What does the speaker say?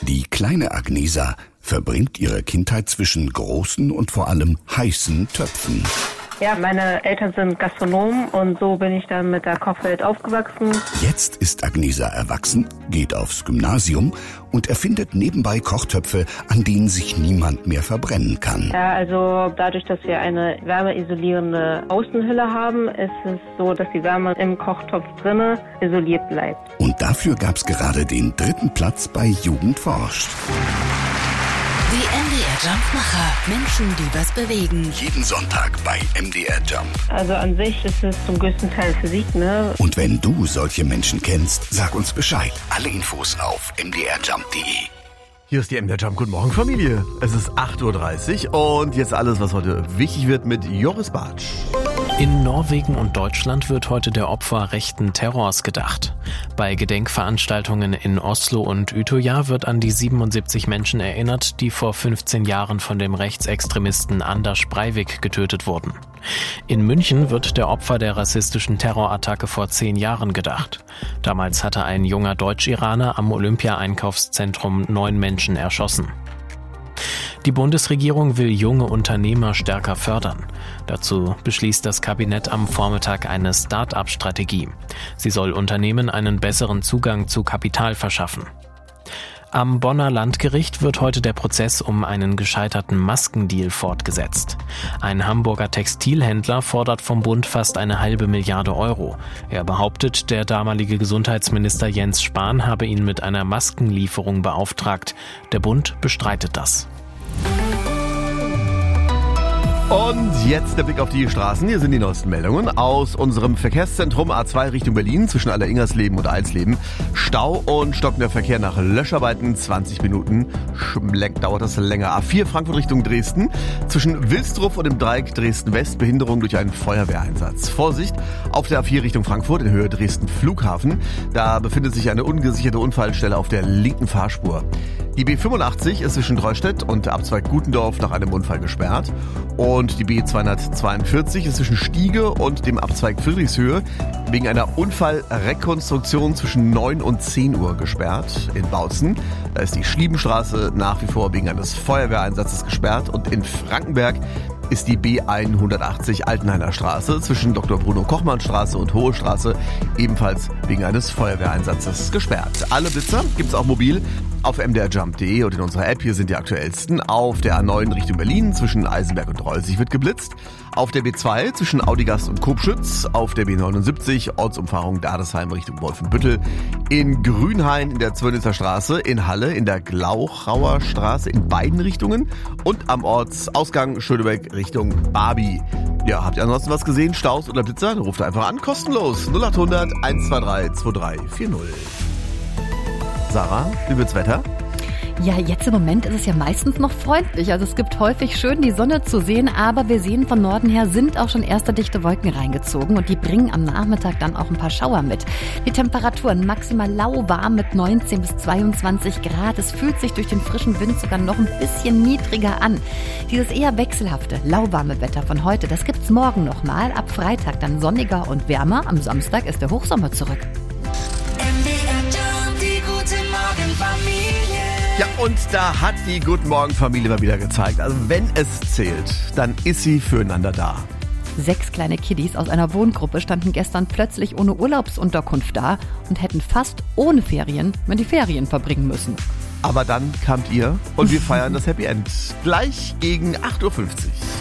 Die kleine Agnesa verbringt ihre Kindheit zwischen großen und vor allem heißen Töpfen. Ja, meine Eltern sind Gastronomen und so bin ich dann mit der Kochwelt aufgewachsen. Jetzt ist Agnesa erwachsen, geht aufs Gymnasium und erfindet nebenbei Kochtöpfe, an denen sich niemand mehr verbrennen kann. Ja, also dadurch, dass wir eine wärmeisolierende Außenhülle haben, ist es so, dass die Wärme im Kochtopf drinne isoliert bleibt. Und dafür gab's gerade den 3. Platz bei Jugend forscht. Die MDR Jumpmacher. Menschen, die was bewegen. Jeden Sonntag bei MDR Jump. Also an sich ist es zum größten Teil Physik, ne? Und wenn du solche Menschen kennst, sag uns Bescheid. Alle Infos auf mdrjump.de. Hier ist die MDR Jump. Guten Morgen, Familie. Es ist 8.30 Uhr und jetzt alles, was heute wichtig wird mit Joris Bartsch. In Norwegen und Deutschland wird heute der Opfer rechten Terrors gedacht. Bei Gedenkveranstaltungen in Oslo und Utøya wird an die 77 Menschen erinnert, die vor 15 Jahren von dem Rechtsextremisten Anders Breivik getötet wurden. In München wird der Opfer der rassistischen Terrorattacke vor 10 Jahren gedacht. Damals hatte ein junger Deutsch-Iraner am Olympia-Einkaufszentrum 9 Menschen erschossen. Die Bundesregierung will junge Unternehmer stärker fördern. Dazu beschließt das Kabinett am Vormittag eine Start-up-Strategie. Sie soll Unternehmen einen besseren Zugang zu Kapital verschaffen. Am Bonner Landgericht wird heute der Prozess um einen gescheiterten Maskendeal fortgesetzt. Ein Hamburger Textilhändler fordert vom Bund fast 1,5 Milliarde Euro. Er behauptet, der damalige Gesundheitsminister Jens Spahn habe ihn mit einer Maskenlieferung beauftragt. Der Bund bestreitet das. Und jetzt der Blick auf die Straßen. Hier sind die neuesten Meldungen aus unserem Verkehrszentrum A2 Richtung Berlin zwischen Alleringersleben und Eilsleben. Stau und stockender Verkehr nach Löscharbeiten, 20 Minuten. Dauert das länger. A4 Frankfurt Richtung Dresden. Zwischen Wilsdruff und dem Dreieck Dresden-West Behinderung durch einen Feuerwehreinsatz. Vorsicht auf der A4 Richtung Frankfurt in Höhe Dresden Flughafen. Da befindet sich eine ungesicherte Unfallstelle auf der linken Fahrspur. Die B85 ist zwischen Treustedt und Abzweig Gutendorf nach einem Unfall gesperrt. Und die B242 ist zwischen Stiege und dem Abzweig Friedrichshöhe wegen einer Unfallrekonstruktion zwischen 9 und 10 Uhr gesperrt. In Bautzen, da ist die Schliebenstraße nach wie vor wegen eines Feuerwehreinsatzes gesperrt. Und in Frankenberg ist die B180 Altenhainer Straße zwischen Dr. Bruno Kochmann Straße und Hohe Straße ebenfalls wegen eines Feuerwehreinsatzes gesperrt. Alle Blitzer gibt's auch mobil auf mdrjump.de und in unserer App. Hier sind die aktuellsten. Auf der A9 Richtung Berlin zwischen Eisenberg und Reusig wird geblitzt. Auf der B2 zwischen Audigast und Kobschütz. Auf der B79 Ortsumfahrung Dadesheim Richtung Wolfenbüttel. In Grünhain in der Zwirnitzer Straße. In Halle in der Glauchauer Straße in beiden Richtungen. Und am Ortsausgang Schönebeck Richtung Barbie. Ja, habt ihr ansonsten was gesehen? Staus oder Blitzer? Dann ruft einfach an. Kostenlos. 0800 123 2340. Sarah, wie wird's Wetter? Ja, jetzt im Moment ist es ja meistens noch freundlich. Also es gibt häufig schön die Sonne zu sehen, aber wir sehen von Norden her sind auch schon erste dichte Wolken reingezogen und die bringen am Nachmittag dann auch ein paar Schauer mit. Die Temperaturen maximal lauwarm mit 19 bis 22 Grad. Es fühlt sich durch den frischen Wind sogar noch ein bisschen niedriger an. Dieses eher wechselhafte, lauwarme Wetter von heute, das gibt's morgen nochmal. Ab Freitag dann sonniger und wärmer. Am Samstag ist der Hochsommer zurück. Ja, und da hat die Guten Morgen Familie mal wieder gezeigt. Also wenn es zählt, dann ist sie füreinander da. 6 kleine Kiddies aus einer Wohngruppe standen gestern plötzlich ohne Urlaubsunterkunft da und hätten fast ohne Ferien die Ferien verbringen müssen. Aber dann kamt ihr und wir feiern das Happy End. Gleich gegen 8.50 Uhr.